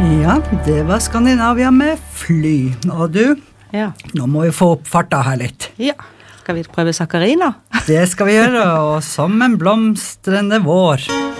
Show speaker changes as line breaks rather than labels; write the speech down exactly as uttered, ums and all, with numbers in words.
Ja, det var Skandinavia med fly. Og du,
Ja.
nå må vi få opp farta her litt.
Ja. Skal vi prøve Sakarina?
Det skal vi gjøre, og som en blomstrende vår.